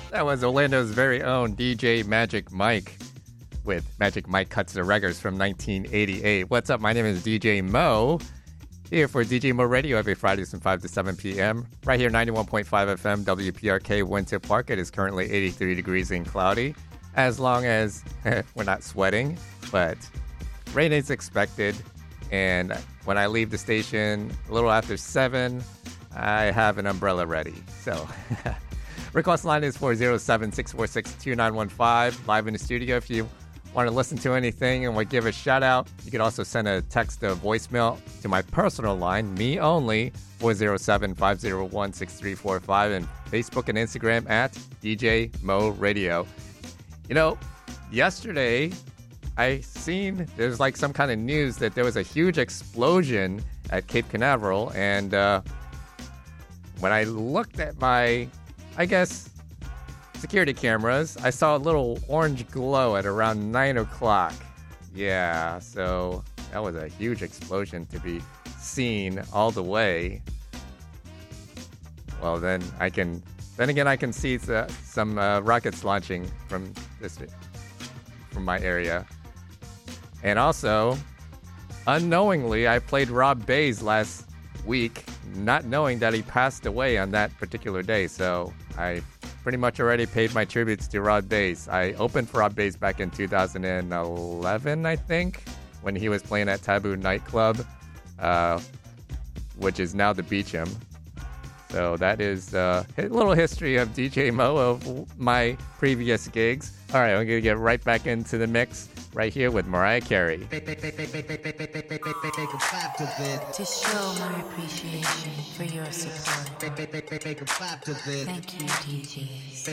That was Orlando's very own DJ Magic Mike with Magic Mike Cuts the Records from 1988. What's up? My name is DJ Mo. Here for DJ Mo Radio every Friday from 5 to 7 p.m. Right here, 91.5 FM, WPRK, Winter Park. It is currently 83 degrees and cloudy. As long as we're not sweating, but rain is expected. And when I leave the station a little after 7, I have an umbrella ready. So, request line is 407-646-2915. Live in the studio. If you want to listen to anything and want to give a shout out, you could also send a text or voicemail to my personal line, me only, 407-501-6345, and Facebook and Instagram at DJ Mo Radio. You know, yesterday I seen there's like some kind of news that there was a huge explosion at Cape Canaveral, and when I looked at my, I guess, security cameras, I saw a little orange glow at around 9 o'clock. Yeah, so that was a huge explosion to be seen all the way. Well, then again I can see some rockets launching from my area. And also, unknowingly, I played Rob Baez last week, not knowing that he passed away on that particular day. So I pretty much already paid my tributes to Rob Baez. I opened for Rob Baez back in 2011, I think, when he was playing at Taboo Nightclub, which is now the Beecham. So that is a little history of DJ Mo, of my previous gigs. All right, I'm going to get right back into the mix right here with Mariah Carey. To show my appreciation for your support. Thank you, DJs.